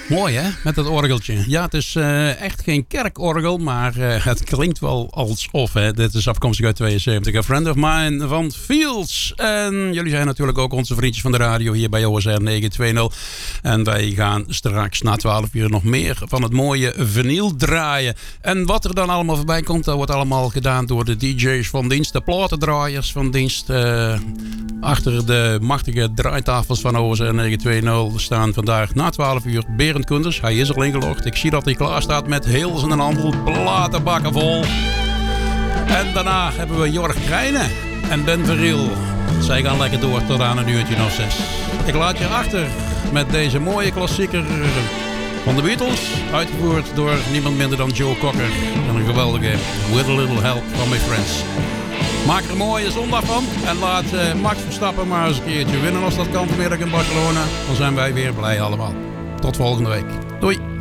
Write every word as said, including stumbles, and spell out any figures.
Mooi hè, met dat orgeltje. Ja, het is uh, echt geen kerkorgel, maar uh, het klinkt wel alsof. Hè. Dit is afkomstig uit tweeënzeventig. A Friend of Mine van Fields. En jullie zijn natuurlijk ook onze vriendjes van de radio hier bij O S R negen twintig. En wij gaan straks na twaalf uur nog meer van het mooie vinyl draaien. En wat er dan allemaal voorbij komt, dat wordt allemaal gedaan door de D J's van dienst. De platendraaiers van dienst. Uh, achter de machtige draaitafels van O S R negen twintig staan vandaag na twaalf uur Berend Koenders. Hij is al ingelogd. Ik zie dat hij klaar staat met heel zijn handel platenbakken vol. En daarna hebben we Jorg Krijnen en Ben Verriel. Zij gaan lekker door tot aan een uurtje of zes. Ik laat je achter met deze mooie klassieker van de Beatles. Uitgevoerd door niemand minder dan Joe Cocker. En een geweldige With a Little Help from My Friends. Maak er een mooie zondag van. En laat uh, Max Verstappen maar eens een keertje winnen als dat kan vanmiddag in Barcelona. Dan zijn wij weer blij allemaal. Tot volgende week. Doei.